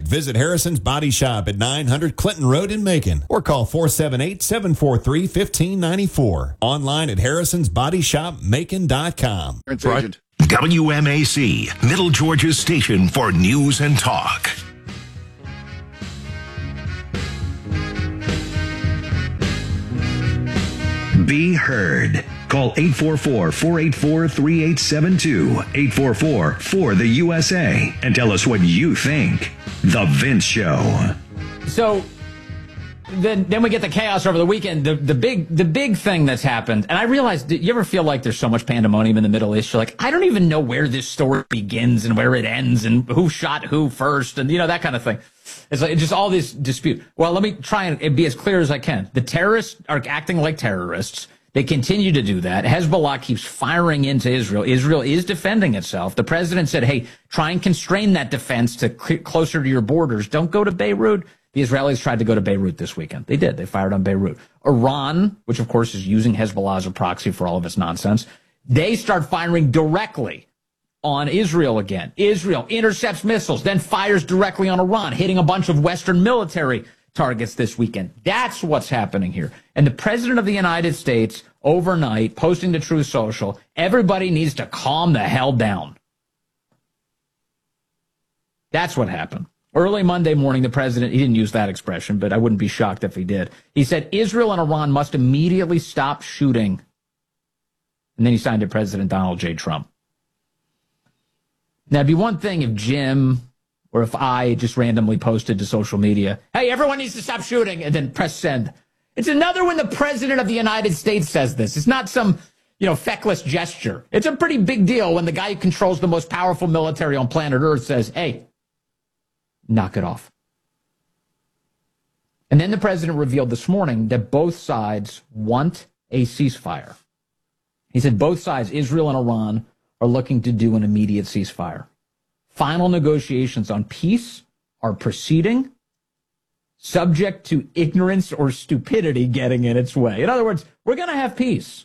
Visit Harrison's Body Shop at 900 Clinton Road in Macon or call 478-743-1594. Online at harrisonsbodyshopmacon.com. WMAC, Middle Georgia's station for news and talk. Be heard. Call 844-484-3872, 844-4-THE-USA, and tell us what you think. The Vince Show. So then we get the chaos over the weekend. The big thing that's happened, and I realized, you ever feel like there's so much pandemonium in the Middle East? You're like, I don't even know where this story begins and where it ends and who shot who first and, that kind of thing. It's like just all this dispute. Well, let me try and be as clear as I can. The terrorists are acting like terrorists. They continue to do that. Hezbollah keeps firing into Israel. Israel is defending itself. The president said, hey, try and constrain that defense to closer to your borders. Don't go to Beirut. The Israelis tried to go to Beirut this weekend. They did. They fired on Beirut. Iran, which of course is using Hezbollah as a proxy for all of its nonsense, they start firing directly on Israel again. Israel intercepts missiles, then fires directly on Iran, hitting a bunch of Western military targets this weekend. That's what's happening here. And the president of the United States overnight posting to Truth Social, everybody needs to calm the hell down. That's what happened. Early Monday morning, the president, he didn't use that expression, but I wouldn't be shocked if he did. He said Israel and Iran must immediately stop shooting. And then he signed to President Donald J. Trump. Now, it'd be one thing if Jim or if I just randomly posted to social media, hey, everyone needs to stop shooting, and then press send. It's another when the president of the United States says this. It's not some, feckless gesture. It's a pretty big deal when the guy who controls the most powerful military on planet Earth says, hey, knock it off. And then the president revealed this morning that both sides want a ceasefire. He said both sides, Israel and Iran, are looking to do an immediate ceasefire. Final negotiations on peace are proceeding, subject to ignorance or stupidity getting in its way. In other words, we're going to have peace.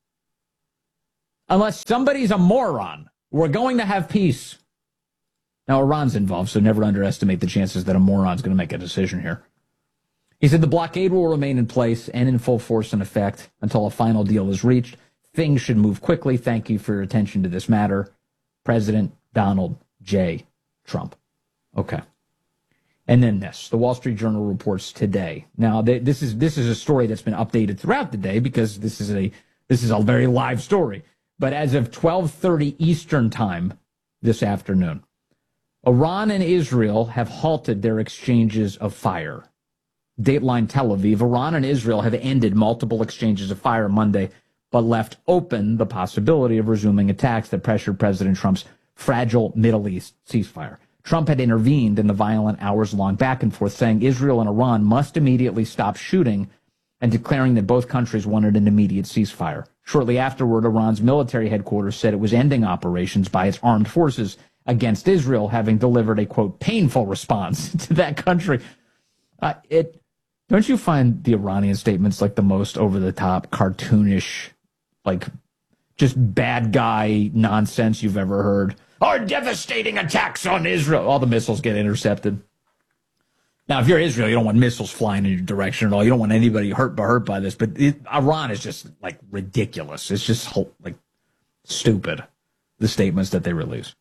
Unless somebody's a moron, we're going to have peace. Now, Iran's involved, so never underestimate the chances that a moron's going to make a decision here. He said the blockade will remain in place and in full force and effect until a final deal is reached. Things should move quickly. Thank you for your attention to this matter. President Donald J. Trump. Okay. And then this. The Wall Street Journal reports today. Now, this is a story that's been updated throughout the day because this is a very live story. But as of 12:30 Eastern time this afternoon, Iran and Israel have halted their exchanges of fire. Dateline Tel Aviv, Iran and Israel have ended multiple exchanges of fire Monday, but left open the possibility of resuming attacks that pressured President Trump's fragile Middle East ceasefire. Trump had intervened in the violent hours-long back and forth, saying Israel and Iran must immediately stop shooting and declaring that both countries wanted an immediate ceasefire. Shortly afterward, Iran's military headquarters said it was ending operations by its armed forces against Israel, having delivered a, quote, painful response to that country. Don't you find the Iranian statements like the most over-the-top, cartoonish, like just bad guy nonsense you've ever heard? Our devastating attacks on Israel. All the missiles get intercepted. Now, if you're Israel, you don't want missiles flying in your direction at all. You don't want anybody hurt by this. But Iran is just, like, ridiculous. It's just, like, stupid, the statements that they release.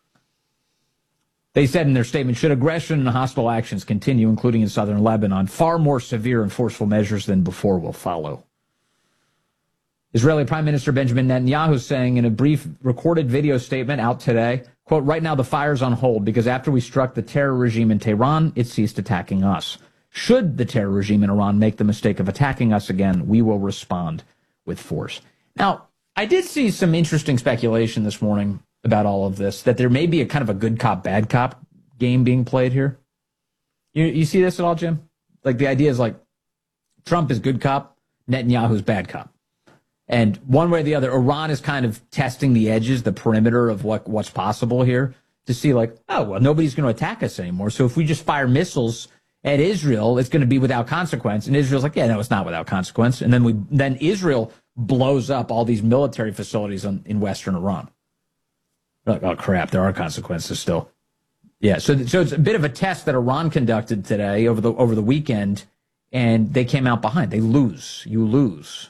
They said in their statement, should aggression and hostile actions continue, including in southern Lebanon, far more severe and forceful measures than before will follow. Israeli Prime Minister Benjamin Netanyahu saying in a brief recorded video statement out today, quote, right now the fire's on hold because after we struck the terror regime in Tehran, it ceased attacking us. Should the terror regime in Iran make the mistake of attacking us again, we will respond with force. Now, I did see some interesting speculation this morning about all of this, that there may be a kind of a good cop, bad cop game being played here. You see this at all, Jim? Like the idea is like Trump is good cop, Netanyahu's bad cop. And one way or the other, Iran is kind of testing the edges, the perimeter of what's possible here to see like, oh, well, nobody's going to attack us anymore. So if we just fire missiles at Israel, it's going to be without consequence. And Israel's like, yeah, no, it's not without consequence. And then Israel blows up all these military facilities in Western Iran. They're like, oh, crap, there are consequences still. Yeah, so it's a bit of a test that Iran conducted today over the weekend, and they came out behind. They lose. You lose.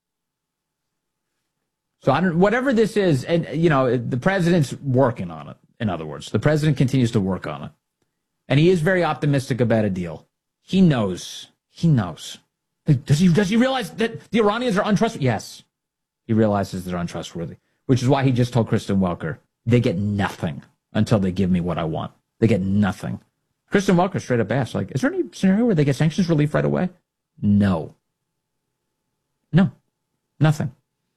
So whatever this is, and the president's working on it. In other words, the president continues to work on it, and he is very optimistic about a deal. He knows. He knows. Does he realize that the Iranians are untrustworthy? Yes, he realizes they're untrustworthy, which is why he just told Kristen Welker they get nothing until they give me what I want. They get nothing. Kristen Welker straight up asked, is there any scenario where they get sanctions relief right away? No. No. Nothing.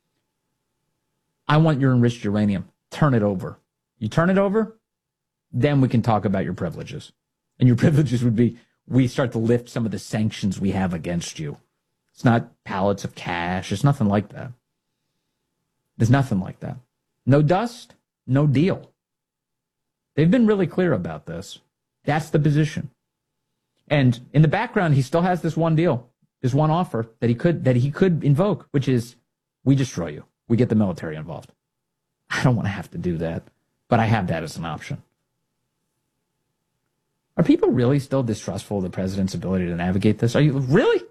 I want your enriched uranium. Turn it over. You turn it over, then we can talk about your privileges. And your privileges would be, we start to lift some of the sanctions we have against you. It's not pallets of cash. It's nothing like that. There's nothing like that. No dust, no deal. They've been really clear about this. That's the position. And in the background, he still has this one deal, this one offer that he could invoke, which is, we destroy you. We get the military involved. I don't want to have to do that, but I have that as an option. Are people really still distrustful of the president's ability to navigate this? Are you really?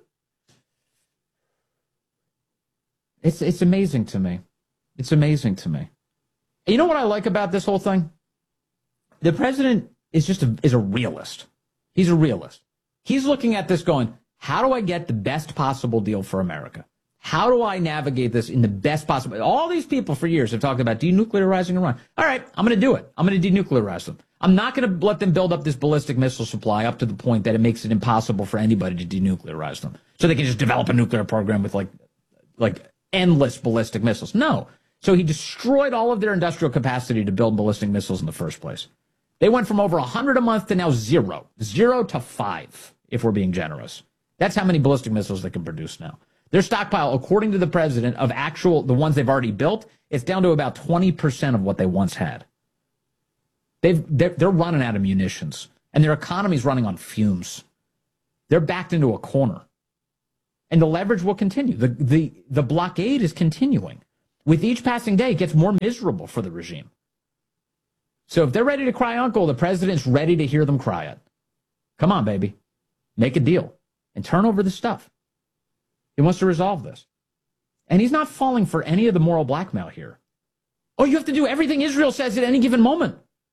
It's amazing to me. It's amazing to me. You know what I like about this whole thing? The president is a realist. He's a realist. He's looking at this going, how do I get the best possible deal for America? How do I navigate this in the best possible? All these people for years have talked about denuclearizing Iran. All right, I'm going to do it. I'm going to denuclearize them. I'm not going to let them build up this ballistic missile supply up to the point that it makes it impossible for anybody to denuclearize them. So they can just develop a nuclear program with like endless ballistic missiles. No. So he destroyed all of their industrial capacity to build ballistic missiles in the first place. They went from over 100 a month to now 0. 0 to 5, if we're being generous. That's how many ballistic missiles they can produce now. Their stockpile, according to the president, of the ones they've already built, it's down to about 20% of what they once had. They're running out of munitions, and their economy's running on fumes. They're backed into a corner. And the leverage will continue. The blockade is continuing. With each passing day, it gets more miserable for the regime. So if they're ready to cry uncle, the president's ready to hear them cry it. Come on, baby. Make a deal and turn over the stuff. He wants to resolve this. And he's not falling for any of the moral blackmail here. Oh, you have to do everything Israel says at any given moment.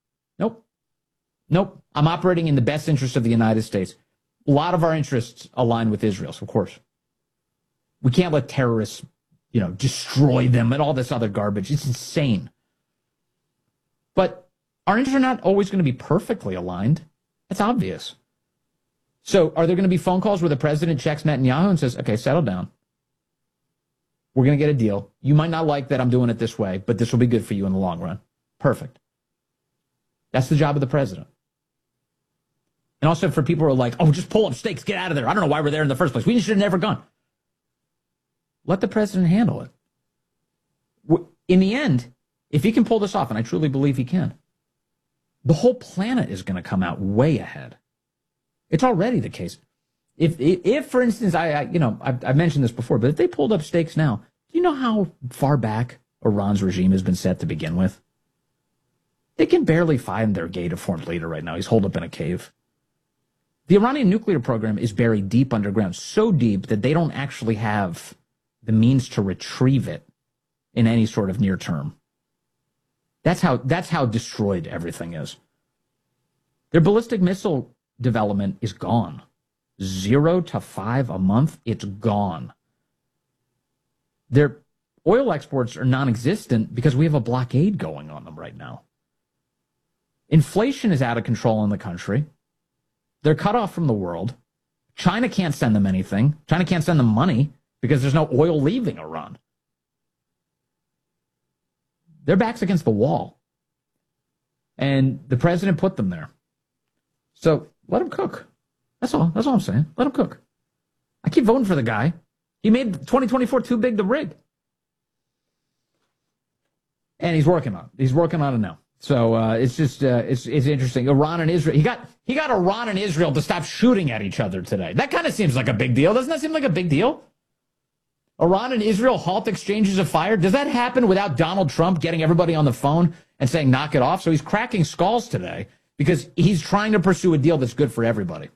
Nope. I'm operating in the best interest of the United States. A lot of our interests align with Israel's, of course. We can't let terrorists, destroy them and all this other garbage. It's insane. But our interests are not always going to be perfectly aligned. That's obvious. So are there going to be phone calls where the president checks Netanyahu and says, okay, settle down. We're going to get a deal. You might not like that I'm doing it this way, but this will be good for you in the long run. Perfect. That's the job of the president. And also for people who are like, oh, just pull up stakes, get out of there. I don't know why we're there in the first place. We should have never gone. Let the president handle it. In the end, if he can pull this off, and I truly believe he can, the whole planet is going to come out way ahead. It's already the case. If for instance, I've mentioned this before, but if they pulled up stakes now, do you know how far back Iran's regime has been set to begin with? They can barely find their Gaeta-formed leader right now. He's holed up in a cave. The Iranian nuclear program is buried deep underground, so deep that they don't actually have the means to retrieve it in any sort of near term. That's how destroyed everything is. Their ballistic missile development is gone. 0 to 5 a month, it's gone. Their oil exports are non-existent because we have a blockade going on them right now. Inflation is out of control in the country. They're cut off from the world. China can't send them anything. China can't send them money because there's no oil leaving Iran. Their back's against the wall. And the president put them there. So let him cook. That's all I'm saying. Let him cook. I keep voting for the guy. He made 2024 too big to rig. And he's working on it. He's working on it now. So it's just it's interesting. Iran and Israel. He got Iran and Israel to stop shooting at each other today. That kind of seems like a big deal. Doesn't that seem like a big deal? Iran and Israel halt exchanges of fire. Does that happen without Donald Trump getting everybody on the phone and saying knock it off? So he's cracking skulls today. because he's trying to pursue a deal that's good for everybody.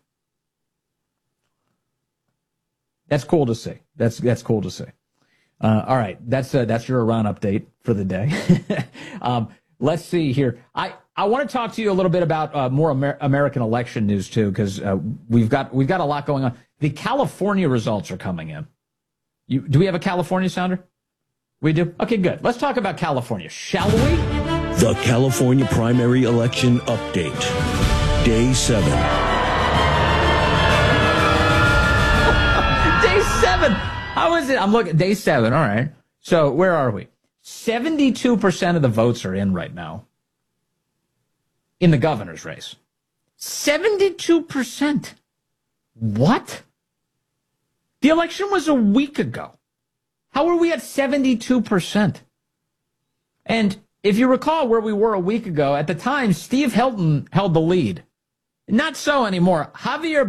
That's cool to see. That's cool to see. All right, that's your Iran update for the day. Let's see here. I want to talk to you a little bit about more American election news too, because we've got a lot going on. The California results are coming in. Do we have a California sounder? We do? Okay, good. Let's talk about California, shall we? The California primary election update. Day 7. Day 7. How is it? I'm looking. Day 7. All right. So where are we? 72% of the votes are in right now in the governor's race. 72%. What? The election was a week ago. How are we at 72%? And if you recall where we were a week ago, at the time, Steve Hilton held the lead. Not so anymore. Javier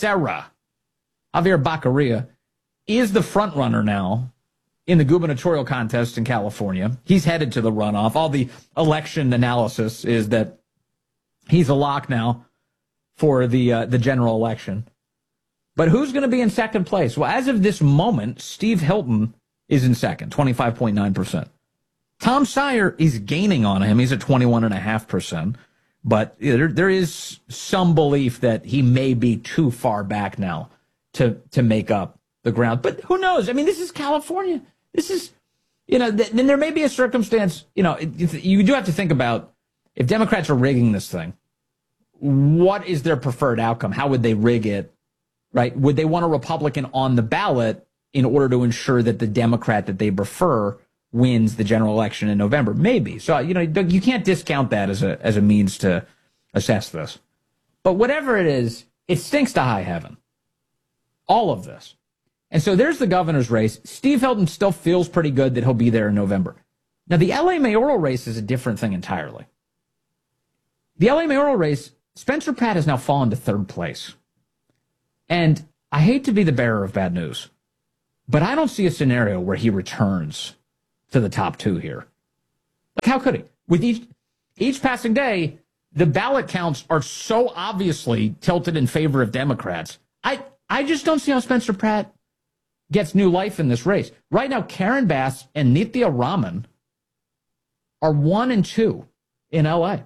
Baccaria, is the front runner now in the gubernatorial contest in California. He's headed to the runoff. All the election analysis is that he's a lock now for the general election. But who's going to be in second place? Well, as of this moment, Steve Hilton is in second, 25.9%. Tom Steyer is gaining on him. He's at 21.5%. But there is some belief that he may be too far back now to make up the ground. But who knows? I mean, this is California. This is, then there may be a circumstance, you do have to think about if Democrats are rigging this thing, what is their preferred outcome? How would they rig it, right? Would they want a Republican on the ballot in order to ensure that the Democrat that they prefer wins the general election in November? Maybe. So, you can't discount that as a means to assess this. But whatever it is, it stinks to high heaven. All of this. And so there's the governor's race. Steve Hilton still feels pretty good that he'll be there in November. Now, the LA mayoral race is a different thing entirely. The LA mayoral race, Spencer Pratt has now fallen to third place. And I hate to be the bearer of bad news, but I don't see a scenario where he returns to the top 2 here. Like, how could he? With each passing day, the ballot counts are so obviously tilted in favor of Democrats. I just don't see how Spencer Pratt gets new life in this race. Right now, Karen Bass and Nithya Raman are 1 and 2 in L.A.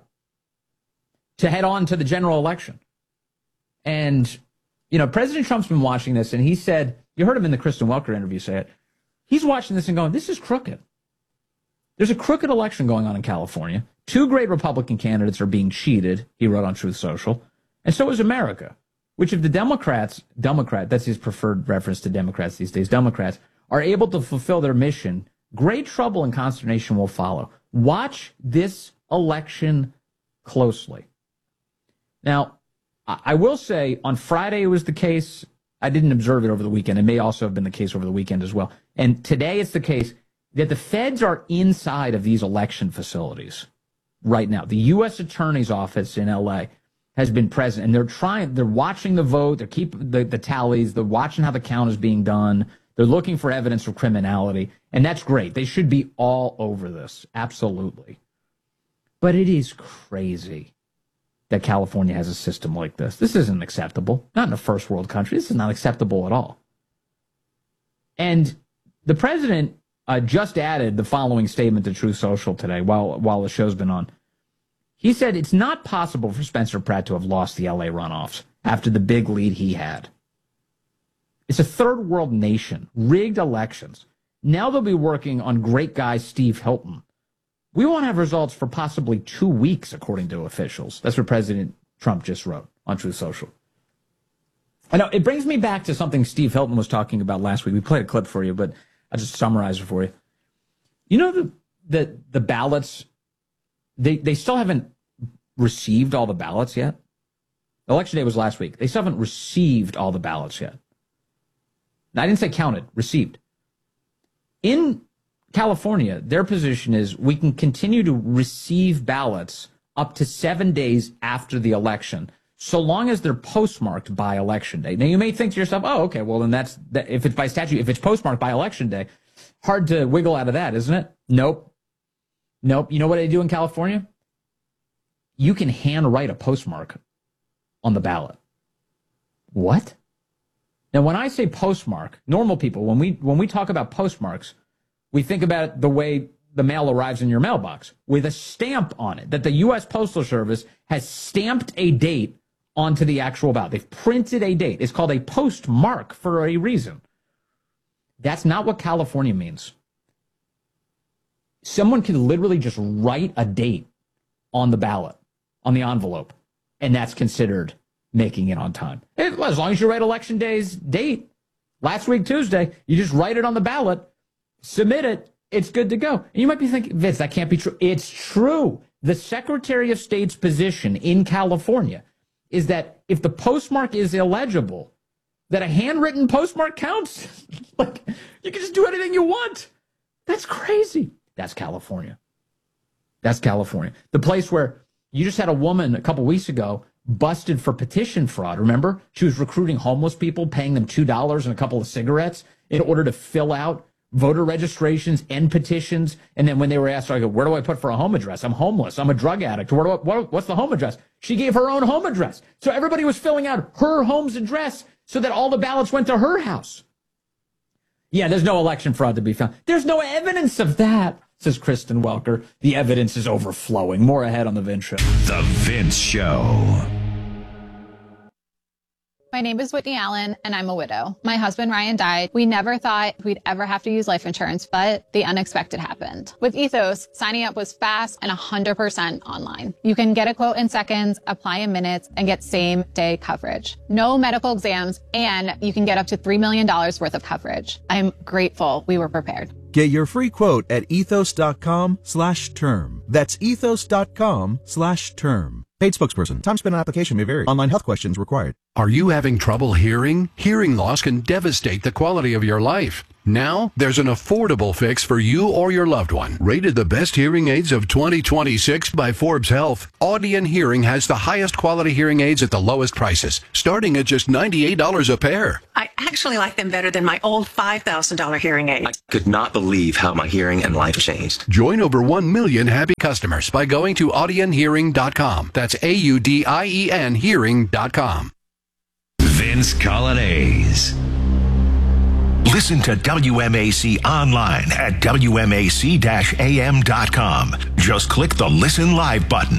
to head on to the general election. And, President Trump's been watching this, and he said, you heard him in the Kristen Welker interview say it, he's watching this and going, this is crooked. There's a crooked election going on in California. 2 great Republican candidates are being cheated, he wrote on Truth Social. And so is America, which if the Democrat, that's his preferred reference to Democrats these days, Democrats, are able to fulfill their mission, great trouble and consternation will follow. Watch this election closely. Now, I will say on Friday it was the case. I didn't observe it over the weekend. It may also have been the case over the weekend as well. And today it's the case that the feds are inside of these election facilities right now. The U.S. Attorney's Office in L.A. has been present, and they're watching the vote, they're keeping the tallies, they're watching how the count is being done, they're looking for evidence of criminality, and that's great. They should be all over this, absolutely. But it is crazy that California has a system like this. This isn't acceptable. Not in a first world country. This is not acceptable at all. And the president just added the following statement to Truth Social today while the show's been on. He said it's not possible for Spencer Pratt to have lost the LA runoffs after the big lead he had. It's a third world nation, rigged elections. Now they'll be working on great guy Steve Hilton. We won't have results for possibly 2 weeks, according to officials. That's what President Trump just wrote on Truth Social. I know it brings me back to something Steve Hilton was talking about last week. We played a clip for you, but I'll just summarize it for you. You know the ballots, they still haven't received all the ballots yet. Election day was last week. They still haven't received all the ballots yet. Now, I didn't say counted, received. In California, their position is we can continue to receive ballots up to 7 days after the election, so long as they're postmarked by Election Day. Now, you may think to yourself, oh, okay, well, then that's if it's by statute, if it's postmarked by Election Day, hard to wiggle out of that, isn't it? Nope. You know what they do in California? you can handwrite a postmark on the ballot. What? Now, when I say postmark, normal people, when we talk about postmarks, we think about it the way the mail arrives in your mailbox with a stamp on it, that the U.S. Postal Service has stamped a date onto the actual ballot. They've printed a date. It's called a postmark for a reason. That's not what California means. Someone could literally just write a date on the ballot, on the envelope, and that's considered making it on time. As long as you write election day's date, last week Tuesday, you just write it on the ballot, submit it, it's good to go. And you might be thinking, Vince, that can't be true. It's true. The Secretary of State's position in California is that if the postmark is illegible, that a handwritten postmark counts. Like, you can just do anything you want. That's crazy. That's California. That's California. The place where you just had a woman a couple weeks ago busted for petition fraud. Remember? She was recruiting homeless people, paying them $2 and a couple of cigarettes in order to fill out voter registrations and petitions. And then when they were asked, I go, where do I put for a home address? I'm homeless. I'm a drug addict. What's the home address? She gave her own home address. So everybody was filling out her home's address so that all the ballots went to her house. Yeah, there's no election fraud to be found. There's no evidence of that, says Kristen Welker. The evidence is overflowing. More ahead on The Vince Show. The Vince Show. My name is Whitney Allen, and I'm a widow. My husband, Ryan, died. We never thought we'd ever have to use life insurance, but the unexpected happened. With Ethos, signing up was fast and 100% online. You can get a quote in seconds, apply in minutes, and get same-day coverage. No medical exams, and you can get up to $3 million worth of coverage. I'm grateful we were prepared. Get your free quote at ethos.com/term. That's ethos.com/term. Paid spokesperson. Time spent on application may vary. Online health questions required. Are you having trouble hearing? Hearing loss can devastate the quality of your life. Now, there's an affordable fix for you or your loved one. Rated the best hearing aids of 2026 by Forbes Health, Audion Hearing has the highest quality hearing aids at the lowest prices, starting at just $98 a pair. I actually like them better than my old $5,000 hearing aid. I could not believe how my hearing and life changed. Join over 1 million happy customers by going to audionhearing.com. That's AUDIEN hearing.com. Vince Colonnese. Listen to WMAC online at WMAC-AM.com. Just click the Listen Live button.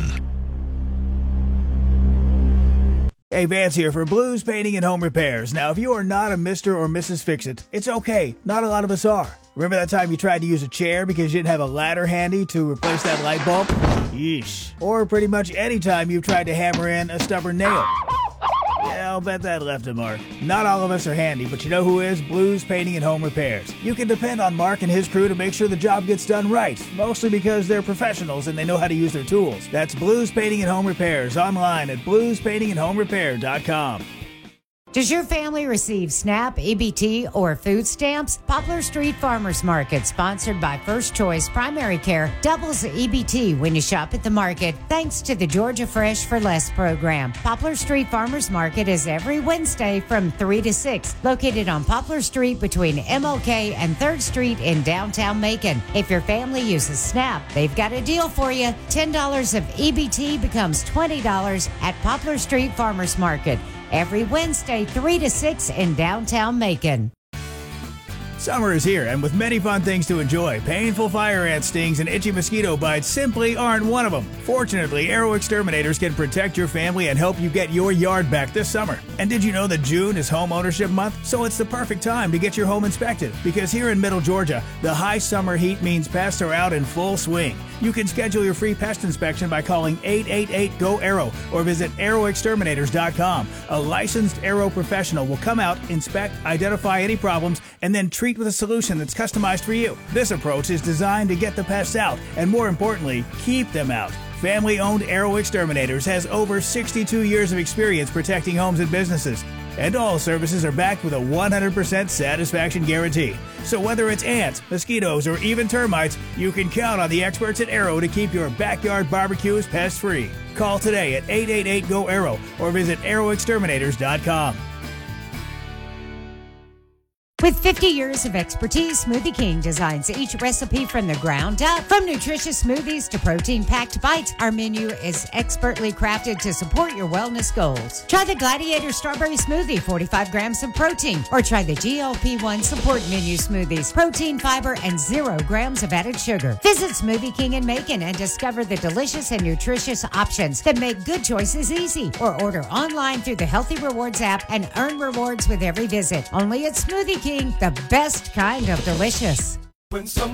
Hey, Vance here for Blues Painting and Home Repairs. Now, if you are not a Mr. or Mrs. Fix-It, it's okay. Not a lot of us are. Remember that time you tried to use a chair because you didn't have a ladder handy to replace that light bulb? Yeesh. Or pretty much any time you've tried to hammer in a stubborn nail. Yeah, I'll bet that left a mark. Not all of us are handy, but you know who is? Blues Painting and Home Repairs. You can depend on Mark and his crew to make sure the job gets done right, mostly because they're professionals and they know how to use their tools. That's Blues Painting and Home Repairs online at bluespaintingandhomerepair.com. Does your family receive SNAP, EBT, or food stamps? Poplar Street Farmers Market, sponsored by First Choice Primary Care, doubles the EBT when you shop at the market, thanks to the Georgia Fresh for Less program. Poplar Street Farmers Market is every Wednesday from 3 to 6, located on Poplar Street between MLK and 3rd Street in downtown Macon. If your family uses SNAP, they've got a deal for you. $10 of EBT becomes $20 at Poplar Street Farmers Market. Every Wednesday, 3 to 6 in downtown Macon. Summer is here, and with many fun things to enjoy, painful fire ant stings and itchy mosquito bites simply aren't one of them. Fortunately, Arrow Exterminators can protect your family and help you get your yard back this summer. And did you know that June is Home Ownership Month? So it's the perfect time to get your home inspected, because here in Middle Georgia, the high summer heat means pests are out in full swing. You can schedule your free pest inspection by calling 888-GO-ARROW or visit arrowexterminators.com. A licensed Arrow professional will come out, inspect, identify any problems, and then treat with a solution that's customized for you. This approach is designed to get the pests out and, more importantly, keep them out. Family-owned Arrow Exterminators has over 62 years of experience protecting homes and businesses. And all services are backed with a 100% satisfaction guarantee. So whether it's ants, mosquitoes, or even termites, you can count on the experts at Arrow to keep your backyard barbecues pest-free. Call today at 888-GO-ARROW or visit arrowexterminators.com. With 50 years of expertise, Smoothie King designs each recipe from the ground up. From nutritious smoothies to protein-packed bites, our menu is expertly crafted to support your wellness goals. Try the Gladiator Strawberry Smoothie, 45 grams of protein, or try the GLP-1 Support Menu Smoothies, protein, fiber, and 0 grams of added sugar. Visit Smoothie King in Macon and discover the delicious and nutritious options that make good choices easy. Or order online through the Healthy Rewards app and earn rewards with every visit. Only at Smoothie King, the best kind of delicious. When someone